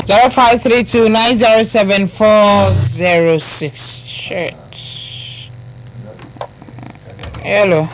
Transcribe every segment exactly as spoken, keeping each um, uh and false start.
zero five three two nine zero seven four zero six. Shit. Hello.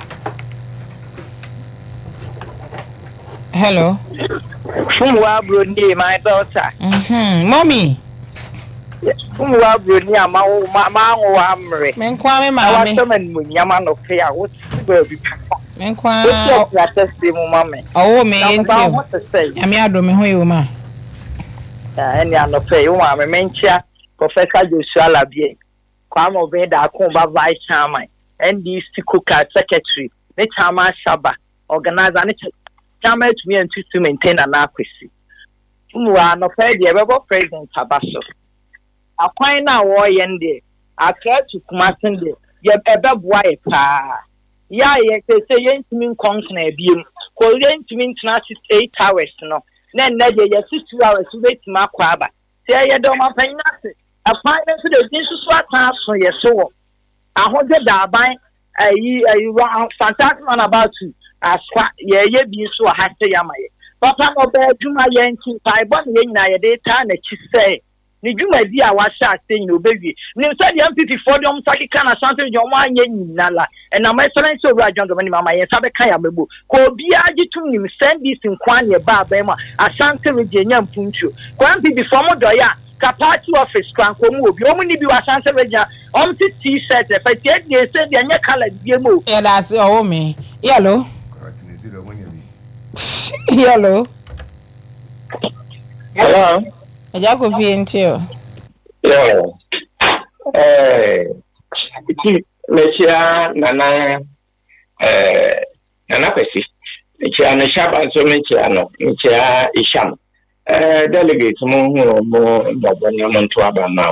Hello. Fumwa Bruni, my daughter. Mm-hmm. Mommy. Fumwa Bruni, a mau mamma amre. Men kwame I mami. was summoned Yaman of Fair. What's the baby? Men kwa. What's your testimony? Oh, me into. What to say? I mean, I don't know who you are. Any other fair, you want me mention Professor Joshua Labie. Kwame Obeda Kumba Vice Chairman, N D C Cooker Secretary, Nechama Shaba, organizer, Chairman to me and to maintain an accuracy. You are no fair, the ever President Tabasso. A fine now, war yende. I care to Kumasin de. You ever boy pa. Ya, ye say, yen to mean consonant beam. Call yen to mean eight hours, no. Then, Nadia, your two hours to wait to my quaba. Say, you don't want nothing. A fine to the Jesus what house for your soul. I want to buy a you fantastic man about you. As what ye be so happy, Yamay. Papa, no bad to my yanking, I bought yen na a day time that she say. You may be our shot saying you baby. You said young people for them, Saki can or something, your one yen nala. And I'm excellent so right, John, when my and Sabakaya Mabu. Ko be to him, send this in Kwanya Babema, a Santa Virginia Punchu. Quampi before Modoya, Capati office, Cranco, you only be a Santa Virginia, on the T shirt, if I take the said the new color, dear move. Yeah, that's all me. Yellow. Yellow. Hello. I go be into you. Yeah. Eh, Mesia Nana, eh, Nana Pesi. Mesia Nashaba, so Mesia, Mesia Isham. Eh, delegate more, more, Babania Montuaba now.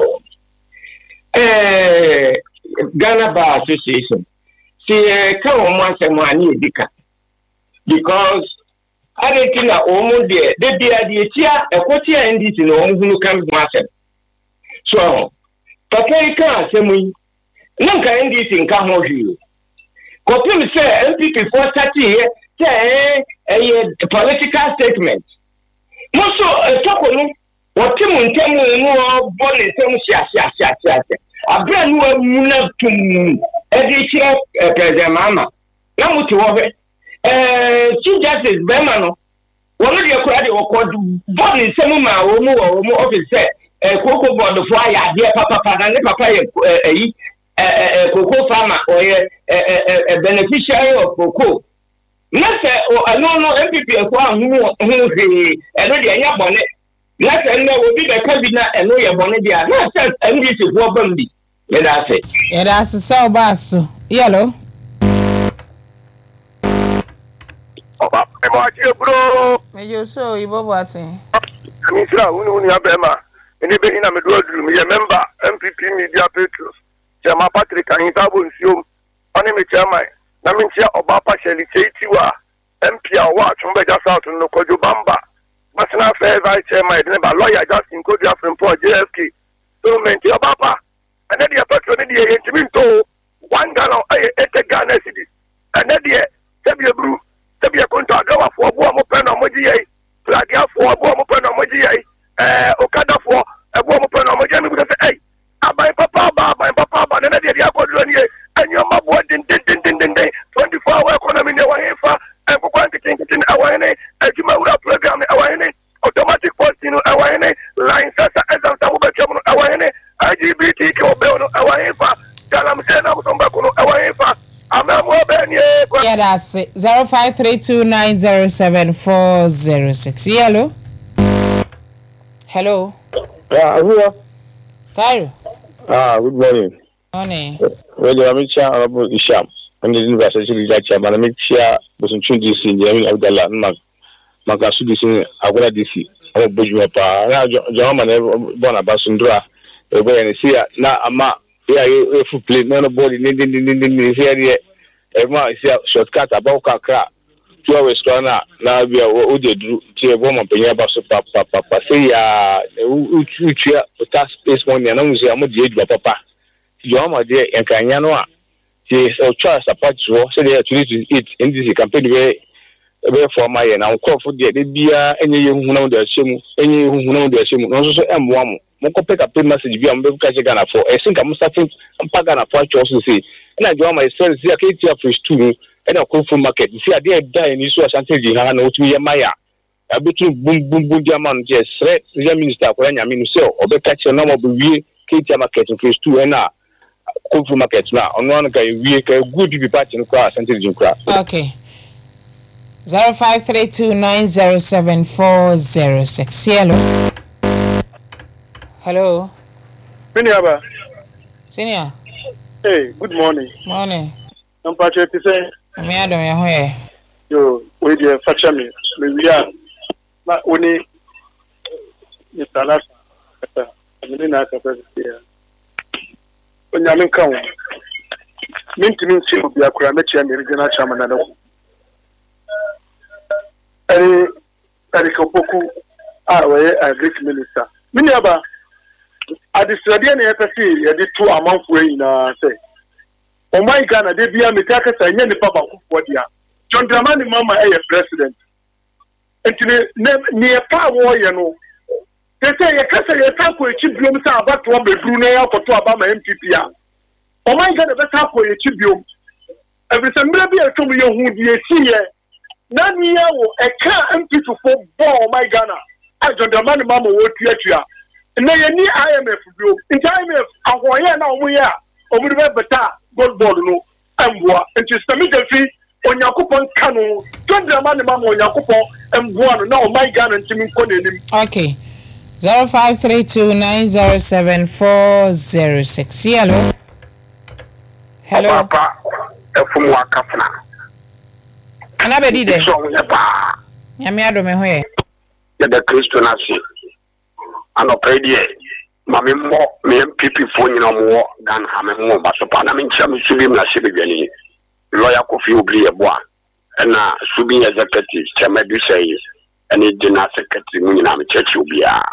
Eh, Ghana Bar Association. See, come on once a money, because I don't think that almost there. They be at the chair, a quarter and this in all who comes massive. So, Papa can't say me. None can this in Camo Hill. Copim say M P before thirty here, say a political statement. Also, a chocolate, what Tim and Tim more born in some shas, a brand new moon to every chair, President Mama. Now to over. Eh, Chief Justice Bemano, one of the crowd or called born in Semuma or more officer, a cocoa board of fire, dear Papa, and Papa, a cocoa farmer or a beneficiary of cocoa. Not or I don't know M P P who are who already a young bonnet. Not and there will be the cabinet and no your bonnet. Not and this is what Bundy. Let us say. Yeah, that's a cell bass. Yellow. Bro, you so you both watching. I mean, Uni Abema, and even in a middle me a member, M P P Media Patrons, Jama Patrick and Tabun Sium, Anime Chairman, Namincha Obapa Shelly Chetiwa, M P R Watch, Umbeja South and Nokojo Bamba, National Fair Vice Chairman, lawyer Justin Kodia from Port J F K, so Menti Obapa, and then the patron in the Intimito, one gun or eight Ghana cities, and then the Sabia Brew. Be a contract for a woman pen on Moji, Plagia for a woman pen on Moji, eh, Okada for a woman pen on Moji, because hey, I buy Papa, my Papa, and then the Apple, and your mother didn't twenty-four hour economy in our for and for quantity in our N A, a Jumara program, our N A, automatic posting, our N A, line Sasa, and some our N A, I G B T Q, our N A, Salam Sena, our N A. Yeah, that's it. Zero five three two nine zero seven four zero six. Hello. Hello. Yeah, hello. Cairo. Ah, good morning. Morning. Well, I'm in Honorable Isham. I'm the University of Chairman. I'm in Chia, was in D C, the Abdallah, Mark, Makasu D C, Agua D C. I'm a Bujumapa. Now, John, Bonabasundra, away and see now, Ama. Yeah, if you play nobody needing in here, everyone is shortcut about Kaka. Two hours corner now. We are what they do. Tia woman pay about so papa papa say ya. Which ya task space money and almost a much age papa. Your my dear and Kanyanoa. She is a choice apart so they actually eat in this campaign where ebe for my na nkofo de de bia enye ye hu na de ahyemu enye ye hu na de ahyemu no so so emwa mo mo ko pick up message bia mo be ka che Ghana for e sinka mo safe mpa Ghana for cho so say na jo my friend see aketi afresh two e na ko from market see ade die ni so asante di ha na otumi ye maya abetu bum bum bum dia man je sre ya minister ko nya mi no se obeka che na mo be wie keti market fresh two e na ko from market na ono an ka wie ka good be party no kwa asante di kwa. Okay. zero five three two nine zero seven four zero six. Hello. Hello. Miniaba. Senior. Hey, good morning. Morning. I'm Patrick to say. Me adom ya hoye. Yo, we dey facha me. Me we are. Na oni ni sala. Me na ka fa ya. Onya men kan. Minti min si obi akura me chia me regional chairman na no. Any any Kopoku are a Greek minister. Miniaba, at the Stradian F S C, you did two a month way in a say. Oh my God, they be a Mitaka, and any papa what ya. John Dramani Mama, a president. And near power, you know. They say a casa, a taco, a chip bloom, about to be Brunei for two Obama M P P. Oh my God, a taco, a chip bloom. Every time maybe I told you who do you see. Nani yawo eka M P to for ball my Ghana. I don't demand mama wo tia. Na ye ni I M F bio. In I M F ahoye na omo ya. Omo de beta gold ball no amboa. Nti stami defi Onyankopon kanu. Don't demand mama Onyankopon amboa no na o my Ghana ntimi nko nenim. Okay. zero five three two nine zero seven four zero six. Hello. Hello. Papa efum wakafna. Ana be di de. So ya pa. Ya me ado me hoye. Ya de Kristo na si. Ano pe die. Mami mo me M P P fo nyina mo Ghana ha me mo ba so pa na me ncha me subi na se be dwani. Lawyer Kofi Obli Eboa. Na subi executive Chamadu say any general secretary mu nyina me church obia.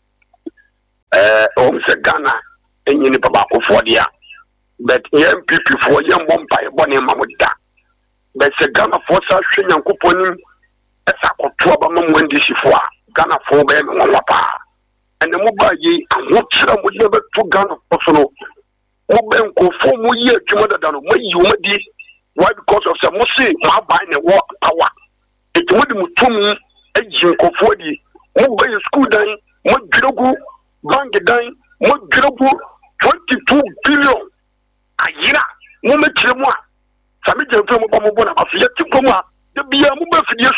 Eh o se Ghana enyi ni baba ko fo dia. But M P P fo yem bompa e bone mamuda. But se Ghana force hwe nyankopon esa koto aba mamwendi sifo a Ghana fo be me wapa ene mo ba yi ahokyere mo ye be to Ghana force no mo be nko fo mo yi adwuma dada no mo yi mo di why because of some mo see ma ba ne wo power it mo di mo tum aji nko fo di mo be school dan mo dwirogu bank dan mo dwirogu twenty-two billion ayira mo me kire mo a Sami je fe mo ba mo bona afiya ti ko ma de bia mo ba fidie